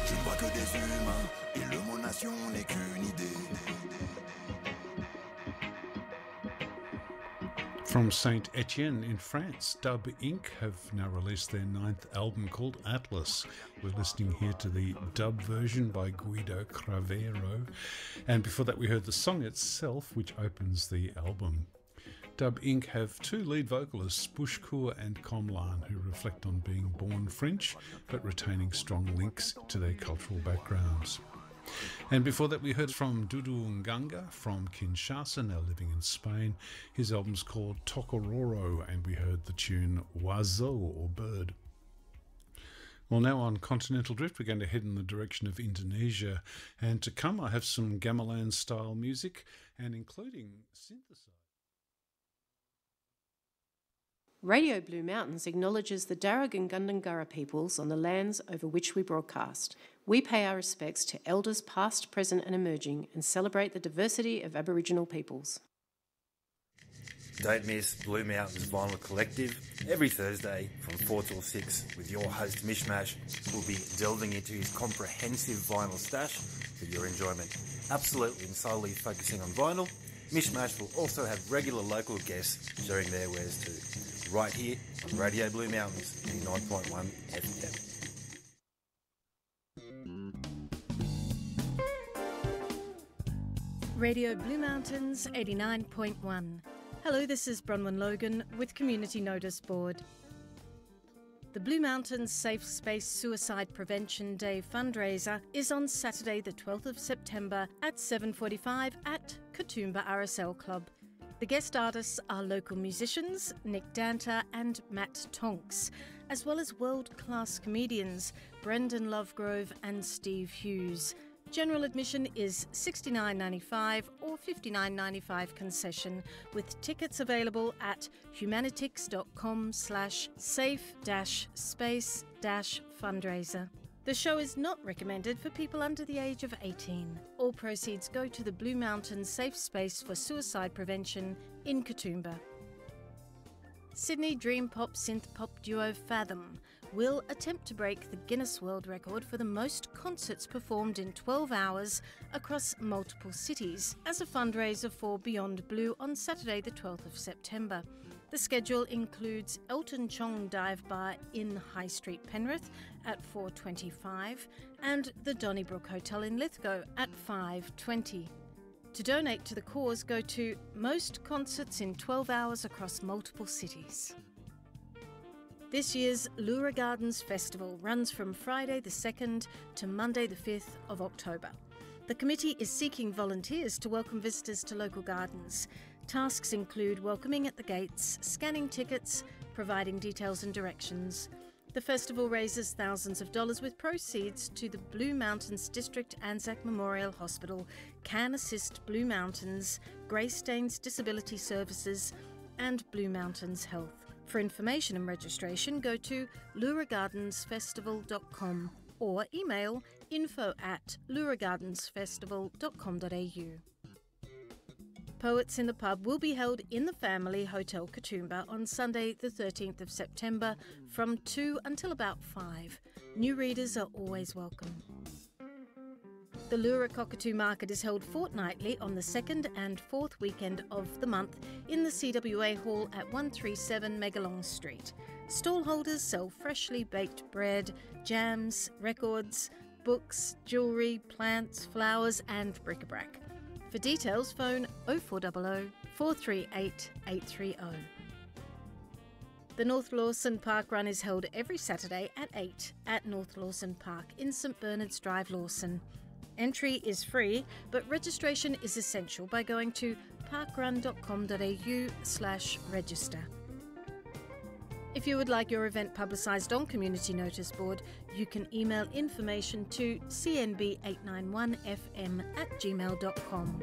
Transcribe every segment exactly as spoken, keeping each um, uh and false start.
Je ne vois que des humains et le mot nation n'est qu'une idée. From Saint Etienne in France, Dub Incorporated have now released their ninth album called Atlas. We're listening here to the dub version by Guido Cravero, and before that we heard the song itself, which opens the album. Dub Incorporated have two lead vocalists, Bushkur and Komlan, who reflect on being born French but retaining strong links to their cultural backgrounds. And before that we heard from Dudu Nganga from Kinshasa, now living in Spain. His album's called Tokororo, and we heard the tune Oiseau, or Bird. Well, now on Continental Drift we're going to head in the direction of Indonesia, and to come I have some gamelan style music, and including synthesizer. Radio Blue Mountains acknowledges the Darug and Gundungurra peoples on the lands over which we broadcast. We pay our respects to elders past, present and emerging, and celebrate the diversity of Aboriginal peoples. Don't miss Blue Mountains Vinyl Collective every Thursday from four till six with your host Mishmash, who'll be delving into his comprehensive vinyl stash for your enjoyment. Absolutely and solely focusing on vinyl, Mishmash will also have regular local guests sharing their wares too, right here on Radio Blue Mountains eighty-nine point one F M. Radio Blue Mountains eighty-nine point one. Hello, this is Bronwyn Logan with Community Notice Board. The Blue Mountains Safe Space Suicide Prevention Day fundraiser is on Saturday the twelfth of September at seven forty-five at Katoomba R S L Club. The guest artists are local musicians Nick Danta and Matt Tonks, as well as world-class comedians Brendan Lovegrove and Steve Hughes. General admission is sixty-nine ninety-five or fifty-nine ninety-five concession, with tickets available at humanitix.com slash safe dash space dash fundraiser. The show is not recommended for people under the age of eighteen. All proceeds go to the Blue Mountains Safe Space for Suicide Prevention in Katoomba. Sydney dream pop synth pop duo Fathom will attempt to break the Guinness World Record for the most concerts performed in twelve hours across multiple cities as a fundraiser for Beyond Blue on Saturday the twelfth of September. The schedule includes Elton Chong Dive Bar in High Street, Penrith at four twenty-five and the Donnybrook Hotel in Lithgow at five twenty. To donate to the cause, go to Most Concerts in twelve hours across multiple cities. This year's Lura Gardens Festival runs from Friday the second to Monday the fifth of October. The committee is seeking volunteers to welcome visitors to local gardens. Tasks include welcoming at the gates, scanning tickets, providing details and directions. The festival raises thousands of dollars with proceeds to the Blue Mountains District Anzac Memorial Hospital, Can Assist Blue Mountains, Greystanes Disability Services and Blue Mountains Health. For information and registration, go to lura gardens festival dot com or email info at lura gardens festival dot com dot a u. Poets in the Pub will be held in the Family Hotel Katoomba on Sunday the thirteenth of September from two until about five. New readers are always welcome. The Lura Cockatoo Market is held fortnightly on the second and fourth weekend of the month in the C W A Hall at one thirty-seven Megalong Street. Stallholders sell freshly baked bread, jams, records, books, jewellery, plants, flowers and bric-a-brac. For details, phone oh four hundred, four three eight, eight three oh. The North Lawson Park Run is held every Saturday at eight at North Lawson Park in St Bernard's Drive, Lawson. Entry is free, but registration is essential by going to parkrun dot com dot a u slash register. If you would like your event publicised on Community Notice Board, you can email information to c n b eight nine one f m at gmail dot com.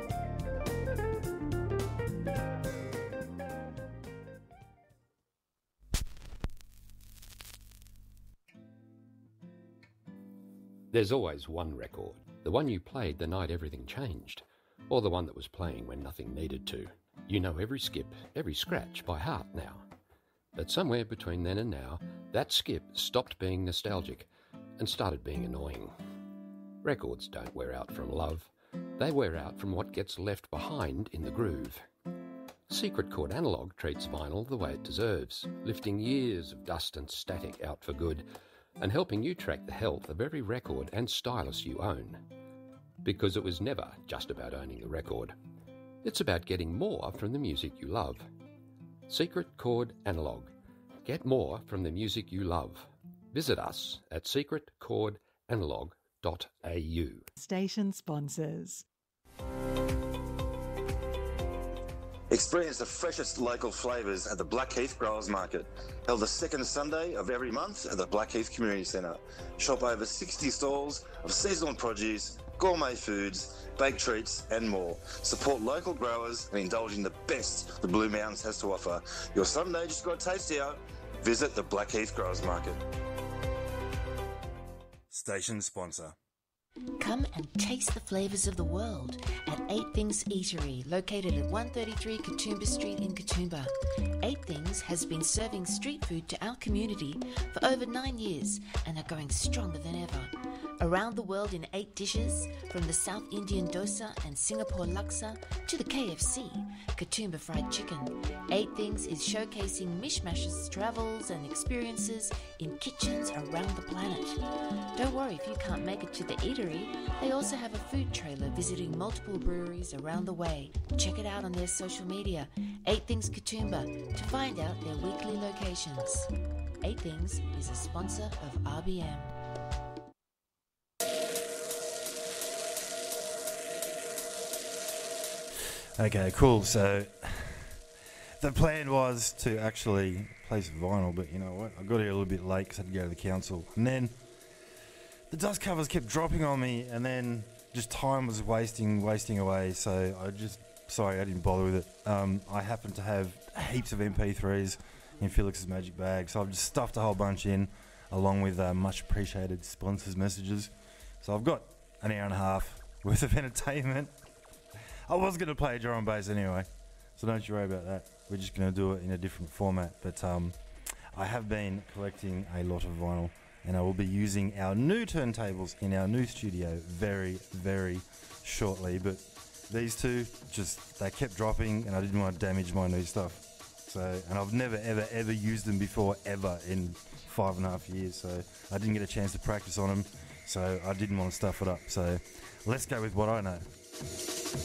There's always one record, the one you played the night everything changed, or the one that was playing when nothing needed to. You know every skip, every scratch by heart now. But somewhere between then and now, that skip stopped being nostalgic and started being annoying. Records don't wear out from love. They wear out from what gets left behind in the groove. Secret Chord Analog treats vinyl the way it deserves, lifting years of dust and static out for good, and helping you track the health of every record and stylus you own. Because it was never just about owning the record. It's about getting more from the music you love. Secret Chord Analog. Get more from the music you love. Visit us at secret chord analog dot a u. Station sponsors. Experience the freshest local flavours at the Blackheath Growers Market, held the second Sunday of every month at the Blackheath Community Centre. Shop over sixty stalls of seasonal produce, gourmet foods, baked treats and more. Support local growers and indulge in the best the Blue Mountains has to offer. Your Sunday just got a taste out. Visit the Blackheath Growers Market. Station sponsor. Come and taste the flavours of the world at Eight Things Eatery, located at one thirty-three Katoomba Street in Katoomba. Eight Things has been serving street food to our community for over nine years and are going stronger than ever. Around the world in eight dishes, from the South Indian dosa and Singapore laksa to the K F C, Katoomba Fried Chicken. Eight Things is showcasing Mishmash's travels and experiences in kitchens around the planet. Don't worry if you can't make it to the eatery, they also have a food trailer visiting multiple breweries around the way. Check it out on their social media, Eight Things Katoomba, to find out their weekly locations. Eight Things is a sponsor of R B M. Okay, cool. So the plan was to actually play some vinyl, but you know what? I got here a little bit late because I had to go to the council. And then the dust covers kept dropping on me, and then just time was wasting, wasting away. So I just, sorry, I didn't bother with it. Um, I happen to have heaps of M P threes in Felix's magic bag, so I've just stuffed a whole bunch in, along with uh, much appreciated sponsors' messages. So I've got an hour and a half worth of entertainment. I was going to play drum and bass anyway, so don't you worry about that. We're just going to do it in a different format. But um, I have been collecting a lot of vinyl, and I will be using our new turntables in our new studio very, very shortly. But these two, just, they kept dropping, and I didn't want to damage my new stuff. So, and I've never, ever, ever used them before, ever, in five and a half years. So I didn't get a chance to practice on them, so I didn't want to stuff it up. So let's go with what I know.